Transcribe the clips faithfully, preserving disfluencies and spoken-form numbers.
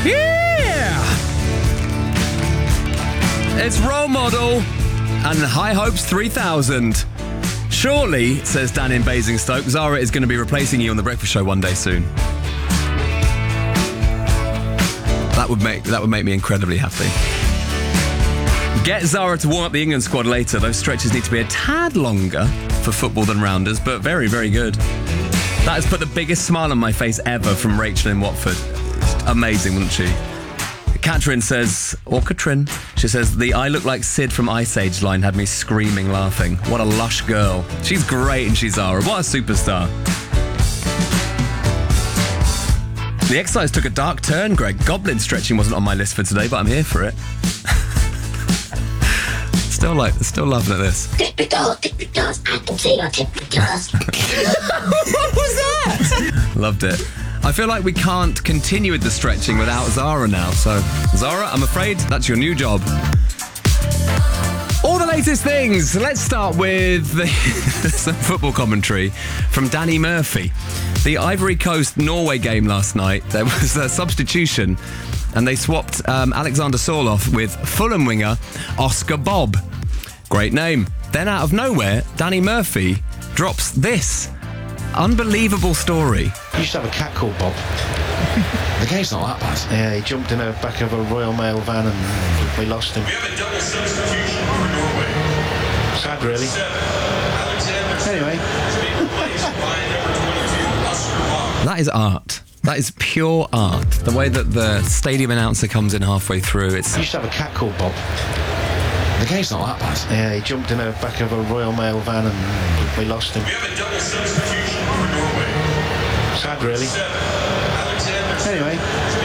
Yeah! It's Role Model and High Hopes three thousand. Surely, says Dan in Basingstoke, Zara is going to be replacing you on The Breakfast Show one day soon. That would make that would make me incredibly happy. Get Zara to warm up the England squad later. Those stretches need to be a tad longer for football than rounders, but very, very good. That has put the biggest smile on my face ever from Rachel in Watford. Amazing, wouldn't she? Katrin says, or Katrin, she says, the I look like Sid from Ice Age line had me screaming laughing. What a lush girl. She's great, and she's Zara. What a superstar. The exercise took a dark turn, Greg. Goblin stretching wasn't on my list for today, but I'm here for it. Still like, still loving at this. Tip the doors, tip the doors, I can see your tip the doors. What was that? Loved it. I feel like we can't continue with the stretching without Zara now. So, Zara, I'm afraid that's your new job. All the latest things. Let's start with the, some football commentary from Danny Murphy. The Ivory Coast-Norway game last night, there was a substitution and they swapped um, Alexander Sorloth with Fulham winger Oscar Bob. Great name. Then out of nowhere, Danny Murphy drops this unbelievable story. You used to have a cat called Bob. The game's not that bad. Yeah, he jumped in the back of a Royal Mail van and we lost him. We have a double substitution for Norway. Sad, really. Anyway. That is art. That is pure art. The way that the stadium announcer comes in halfway through, it's... You used to have a cat called Bob. The game's not that bad. Yeah, he jumped in the back of a Royal Mail van and we lost him. We have a double substitution for Norway. Sad, really. Anyway.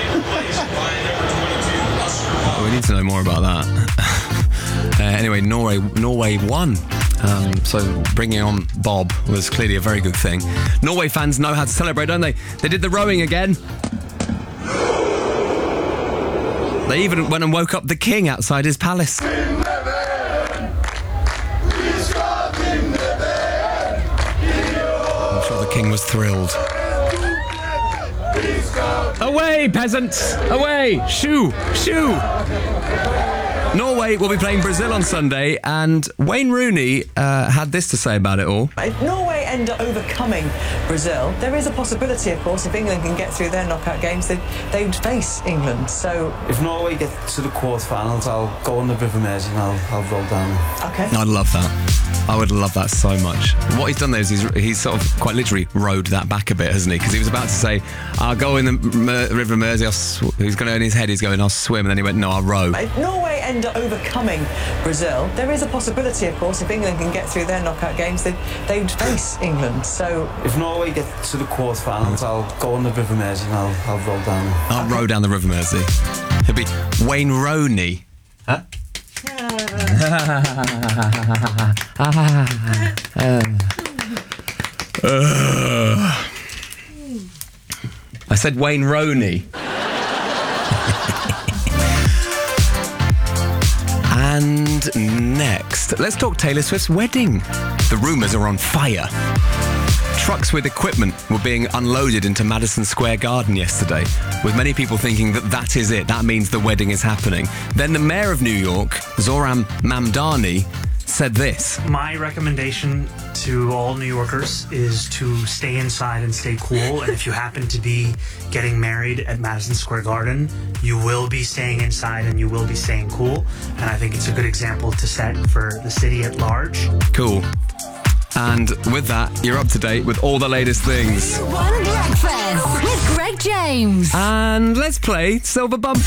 Oh, we need to know more about that. uh, anyway, Norway, Norway won. Um, so bringing on Bob was clearly a very good thing. Norway fans know how to celebrate, don't they? They did the rowing again. They even went and woke up the king outside his palace. I'm sure the king was thrilled. Away, peasants! Away! Shoo! Shoo! Norway will be playing Brazil on Sunday, and Wayne Rooney uh, had this to say about it all. If Norway end up overcoming Brazil, there is a possibility, of course, if England can get through their knockout games, they they would face England. So if Norway get to the quarterfinals, I'll go on the River Mersey and I'll, I'll roll down. Okay. I'd love that. I would love that so much. What he's done there is he's, he's sort of quite literally rode that back a bit, hasn't he? Because he was about to say, I'll go in the Mer- River Mersey, I'll sw-. He's going to, in his head, he's going, I'll swim, and then he went, no, I'll row. If Norway end up overcoming Brazil, there is a possibility, of course, if England can get through their knockout games, they they would face England. So if Norway get to the quarterfinals, I'll go on the River Mersey and I'll, I'll roll down. I'll okay. row down the River Mersey. It'll be Wayne Rooney. Huh? uh, I said Wayne Rooney. And next, let's talk Taylor Swift's wedding. The rumours are on fire. Trucks with equipment were being unloaded into Madison Square Garden yesterday, with many people thinking that that is it. That means the wedding is happening. Then the mayor of New York, Zohran Mamdani, said this. My recommendation to all New Yorkers is to stay inside and stay cool. And if you happen to be getting married at Madison Square Garden, you will be staying inside and you will be staying cool. And I think it's a good example to set for the city at large. Cool. And with that, you're up to date with all the latest things. One Breakfast with Greg James. And let's play Silver Bumper.